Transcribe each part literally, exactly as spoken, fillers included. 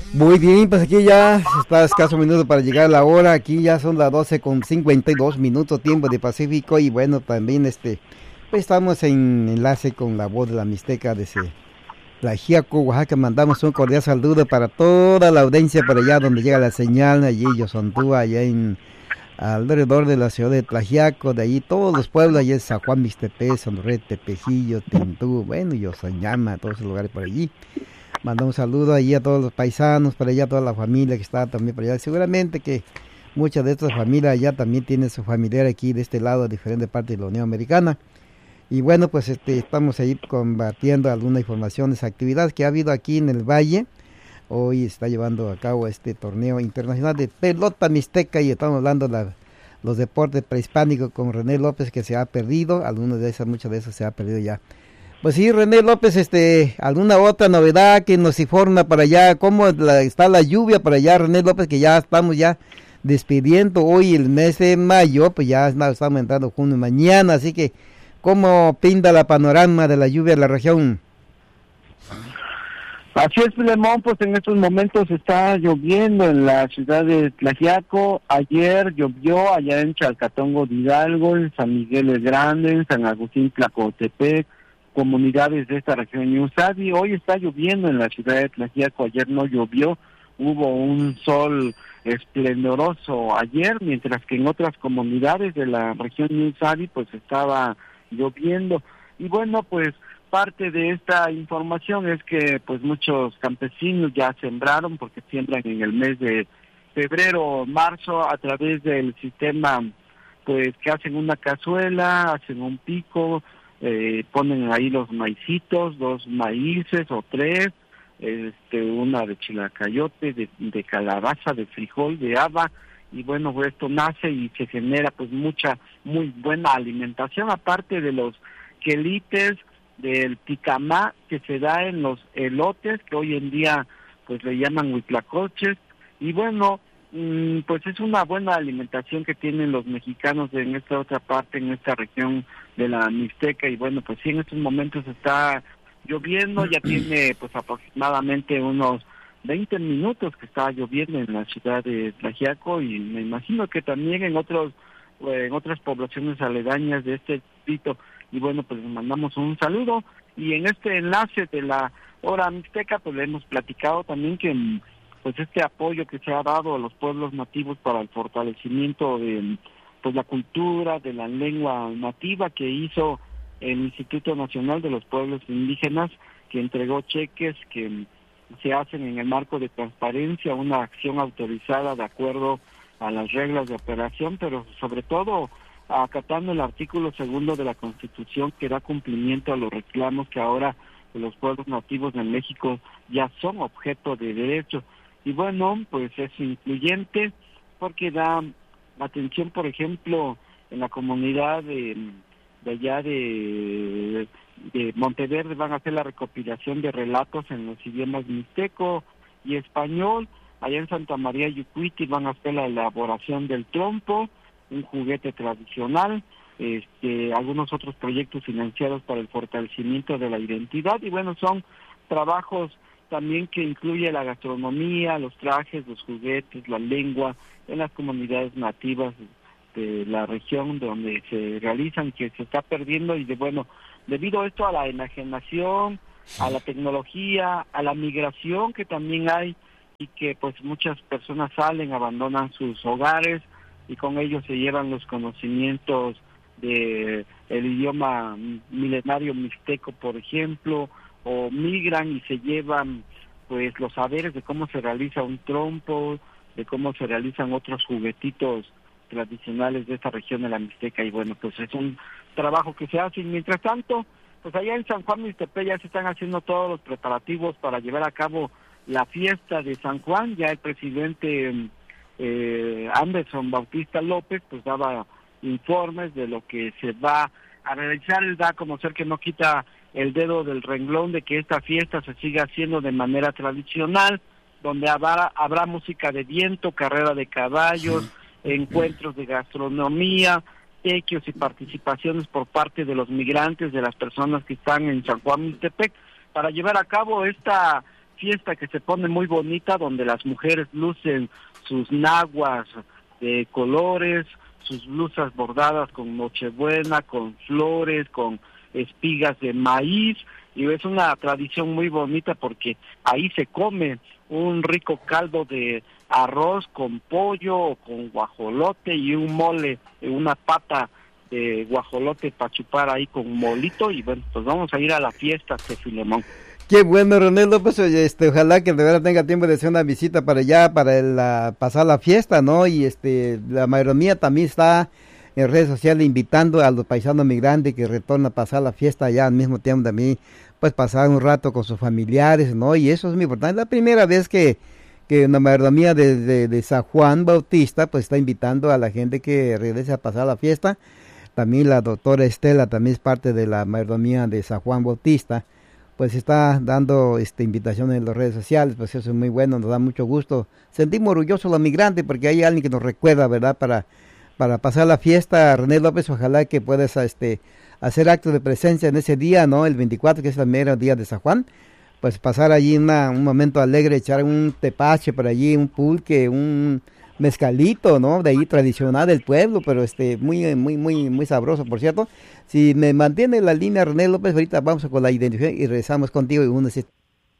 Muy bien, pues aquí ya está escaso minuto para llegar a la hora. Aquí ya son las doce con cincuenta y dos minutos tiempo de Pacífico. Y bueno, también este pues estamos en enlace con la voz de la Mixteca desde Tlaxiaco, Oaxaca. Mandamos un cordial saludo para toda la audiencia por allá donde llega la señal, allí Yosontúa, allá en alrededor de la ciudad de Tlaxiaco, de ahí todos los pueblos, allá en San Juan Mixtepec, Sonoré, Tepejillo, Tintú, bueno, Yosoñama, todos esos lugares por allí. Mandamos un saludo allí a todos los paisanos, para allá a toda la familia que está también por allá. Seguramente que muchas de estas familias allá también tienen su familiar aquí de este lado, de diferentes partes de la Unión Americana. Y bueno, pues este, estamos ahí compartiendo alguna información de esa actividad que ha habido aquí en el Valle. Hoy está llevando a cabo este torneo internacional de pelota mixteca y estamos hablando de la, los deportes prehispánicos con René López, que se ha perdido, algunos de esas, muchos de esos se ha perdido ya. Pues sí, René López, este, alguna otra novedad que nos informa para allá, cómo la, está la lluvia para allá, René López, que ya estamos ya despidiendo hoy el mes de mayo, pues ya estamos entrando junio mañana, así que cómo pinta la panorama de la lluvia en la región. Así es, Filemón, pues en estos momentos está lloviendo en la ciudad de Tlaxiaco. Ayer llovió allá en Chalcatongo de Hidalgo, en San Miguel el Grande, en San Agustín Tlacotepec, comunidades de esta región de Usabi. Hoy está lloviendo en la ciudad de Tlaxiaco, ayer no llovió, hubo un sol esplendoroso ayer, mientras que en otras comunidades de la región de Usabi pues estaba lloviendo. Y bueno, pues parte de esta información es que pues muchos campesinos ya sembraron, porque siembran en el mes de febrero o marzo a través del sistema, pues que hacen una cazuela, hacen un pico, eh, ponen ahí los maicitos, dos maíces o tres, este una de chilacayote, de, de calabaza, de frijol, de haba, y bueno, pues esto nace y se genera pues mucha, muy buena alimentación, aparte de los quelites, del ticamá que se da en los elotes, que hoy en día pues le llaman huitlacoches, y bueno, mmm, pues es una buena alimentación que tienen los mexicanos en esta otra parte, en esta región de la Mixteca. Y bueno, pues sí, en estos momentos está lloviendo, ya tiene pues aproximadamente unos veinte minutos que está lloviendo en la ciudad de Tlaxiaco, y me imagino que también en otros en otras poblaciones aledañas de este distrito. Y bueno, pues les mandamos un saludo, y en este enlace de la hora mixteca pues le hemos platicado también que pues este apoyo que se ha dado a los pueblos nativos para el fortalecimiento de pues la cultura, de la lengua nativa, que hizo el Instituto Nacional de los Pueblos Indígenas, que entregó cheques que se hacen en el marco de transparencia, una acción autorizada de acuerdo a las reglas de operación, pero sobre todo acatando el artículo segundo de la Constitución, que da cumplimiento a los reclamos que ahora los pueblos nativos de México ya son objeto de derecho. Y bueno, pues es incluyente porque da atención, por ejemplo, en la comunidad de, de allá de, de Monteverde van a hacer la recopilación de relatos en los idiomas mixteco y español. Allá en Santa María Yucuiti van a hacer la elaboración del trompo, un juguete tradicional, este, algunos otros proyectos financiados para el fortalecimiento de la identidad. Y bueno, son trabajos también que incluye la gastronomía, los trajes, los juguetes, la lengua en las comunidades nativas de la región donde se realizan, que se está perdiendo. Y de bueno, debido a esto, a la enajenación, a la tecnología, a la migración que también hay, y que pues muchas personas salen, abandonan sus hogares, y con ellos se llevan los conocimientos de el idioma milenario mixteco, por ejemplo, o migran y se llevan pues los saberes de cómo se realiza un trompo, de cómo se realizan otros juguetitos tradicionales de esta región de la Mixteca. Y bueno, pues es un trabajo que se hace. Y mientras tanto, pues allá en San Juan Mixtepec ya se están haciendo todos los preparativos para llevar a cabo la fiesta de San Juan. Ya el presidente eh, Anderson Bautista López pues daba informes de lo que se va a realizar. Él da a conocer que no quita el dedo del renglón de que esta fiesta se siga haciendo de manera tradicional, donde habrá, habrá música de viento, carrera de caballos, encuentros de gastronomía, tequios y participaciones por parte de los migrantes, de las personas que están en San Juan Mixtepec, para llevar a cabo esta fiesta que se pone muy bonita, donde las mujeres lucen sus naguas de colores, sus blusas bordadas con nochebuena, con flores, con espigas de maíz, y es una tradición muy bonita porque ahí se come un rico caldo de arroz con pollo o con guajolote y un mole, una pata de guajolote para chupar ahí con molito, y bueno, pues vamos a ir a la fiesta, este Filemón. Qué bueno, René López, este, ojalá que de verdad tenga tiempo de hacer una visita para allá, para el, la, pasar la fiesta, ¿no? Y este, la mayoría también está en redes sociales invitando a los paisanos migrantes que retornan a pasar la fiesta allá al mismo tiempo también, pues pasar un rato con sus familiares, ¿no? Y eso es muy importante. Es la primera vez que, que una mayoría de, de, de San Juan Bautista, pues está invitando a la gente que regrese a pasar la fiesta. También la doctora Estela también es parte de la mayoría de San Juan Bautista, pues está dando esta invitación en las redes sociales, pues eso es muy bueno, nos da mucho gusto. Sentimos orgullosos los migrantes porque hay alguien que nos recuerda, ¿verdad? Para, para pasar la fiesta. René López, ojalá que puedas este, hacer actos de presencia en ese día, ¿no? El veinticuatro, que es el mero día de San Juan, pues pasar allí una, un momento alegre, echar un tepache por allí, un pulque, un mezcalito, ¿no? De ahí tradicional del pueblo, pero este muy muy muy muy sabroso, por cierto. Si me mantiene la línea René López, ahorita vamos con la identificación y regresamos contigo y uno se...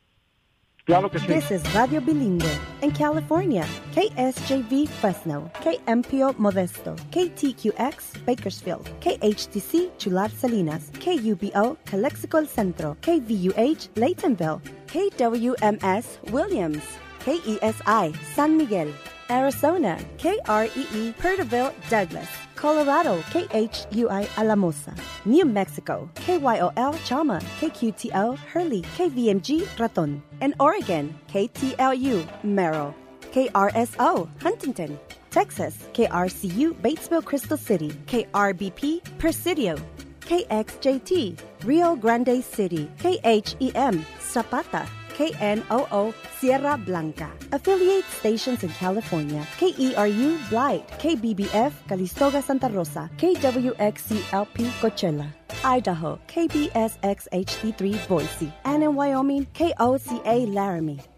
Claro que sí. This is Radio Bilingüe in California, K S J V Fresno, K M P O Modesto, K T Q X Bakersfield, K H T C Chular Salinas, K U B O Calexico El Centro, K V U H Laytonville, K W M S Williams, K E S I San Miguel, Arizona, K R E E Porterville Douglas, Colorado, K H U I Alamosa, New Mexico, K Y O L Chama, K Q T O Hurley, K V M G Raton, and Oregon, K T L U Merrill, K R S O Huntington, Texas, K R C U Batesville Crystal City, K R B P Presidio, K X J T Rio Grande City, K H E M Zapata, K N O O Sierra Blanca. Affiliate stations in California: K E R U Blight, K B B F Calistoga Santa Rosa, K W X C L P Coachella, Idaho, K B S X H D three Boise, and in Wyoming, K O C A Laramie.